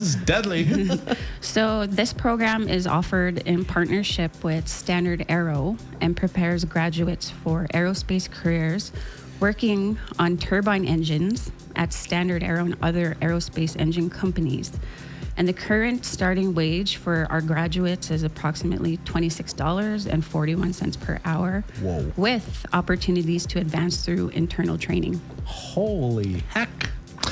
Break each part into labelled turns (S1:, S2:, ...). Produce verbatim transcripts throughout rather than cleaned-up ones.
S1: It's deadly.
S2: So this program is offered in partnership with Standard Aero and prepares graduates for aerospace careers working on turbine engines at Standard Aero and other aerospace engine companies. And the current starting wage for our graduates is approximately twenty-six dollars and forty-one cents per hour.
S1: Whoa.
S2: With opportunities to advance through internal training.
S1: Holy heck.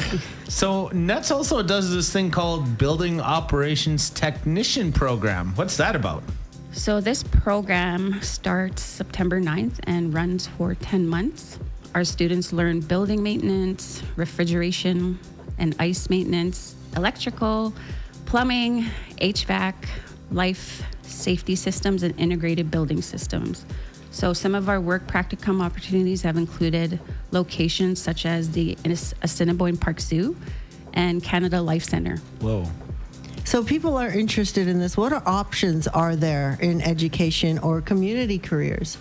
S1: So N E T S also does this thing called Building Operations Technician Program. What's that about?
S2: So this program starts September ninth and runs for ten months. Our students learn building maintenance, refrigeration and ice maintenance, electrical, plumbing, H V A C, life safety systems, and integrated building systems. So some of our work practicum opportunities have included locations such as the Assiniboine Park Zoo and Canada Life Center.
S1: Whoa.
S3: So people are interested in this. What are options are there in education or community careers?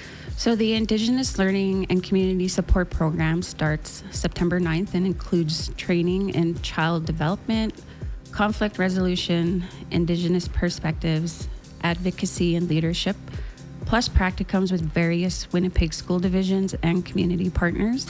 S2: So the Indigenous Learning and Community Support Program starts September ninth and includes training in child development, conflict resolution, Indigenous perspectives, advocacy, and leadership, plus practicums with various Winnipeg school divisions and community partners.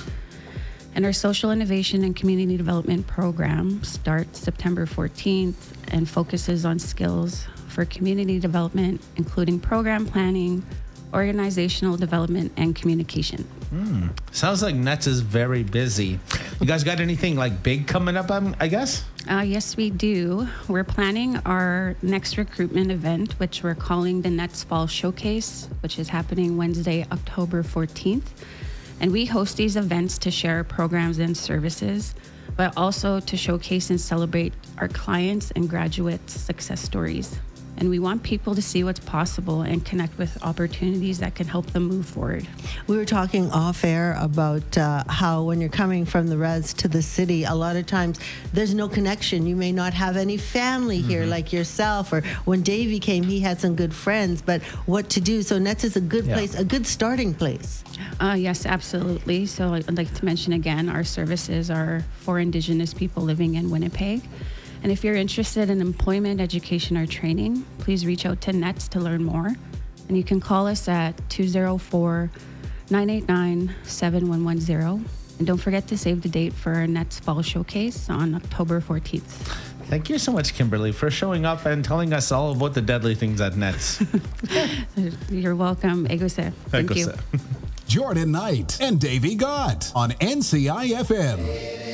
S2: And our Social Innovation and Community Development Program starts September fourteenth and focuses on skills for community development, including program planning, organizational development, and communication.
S1: Hmm. Sounds like N E T S is very busy. You guys got anything like big coming up, um, I guess?
S2: Uh, yes, we do. We're planning our next recruitment event, which we're calling the N E T S Fall Showcase, which is happening Wednesday, October fourteenth. And we host these events to share programs and services, but also to showcase and celebrate our clients and graduates' success stories. And we want people to see what's possible and connect with opportunities that can help them move forward.
S3: We were talking off air about uh, how when you're coming from the res to the city, a lot of times there's no connection. You may not have any family here mm-hmm. like yourself, or when Davey came, he had some good friends, but what to do? So N E T S is a good
S1: yeah.
S3: place, a good starting place.
S2: Uh, yes, absolutely. So I'd like to mention again, our services are for Indigenous people living in Winnipeg. And if you're interested in employment, education, or training, please reach out to N E T S to learn more. And you can call us at two oh four, nine eight nine, seven one one zero. And don't forget to save the date for our N E T S Fall Showcase on October fourteenth.
S1: Thank you so much, Kimberly, for showing up and telling us all about the deadly things at N E T S.
S2: You're welcome. Egose. Thank
S1: Egose.
S2: you.
S4: Jordan Knight and Davey Gott on N C I F M.